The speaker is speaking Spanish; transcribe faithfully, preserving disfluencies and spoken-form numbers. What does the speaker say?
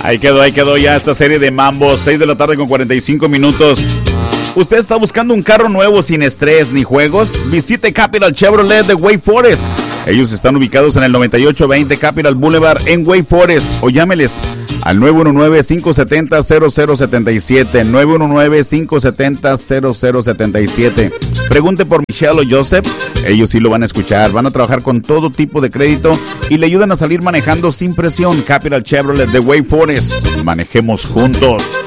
Ahí quedó, ahí quedó ya esta serie de Mambo. seis de la tarde con cuarenta y cinco minutos. ¿Usted está buscando un carro nuevo sin estrés ni juegos? Visite Capital Chevrolet de Wake Forest. Ellos están ubicados en el noventa y ocho veinte Capital Boulevard en Wake Forest. O llámeles al nueve uno nueve, cinco siete cero, cero cero siete siete. nueve uno nueve, cinco siete cero, cero cero siete siete. Pregunte por Michelle o Joseph. Ellos sí lo van a escuchar. Van a trabajar con todo tipo de crédito y le ayudan a salir manejando sin presión. Capital Chevrolet de Wake Forest. Manejemos juntos.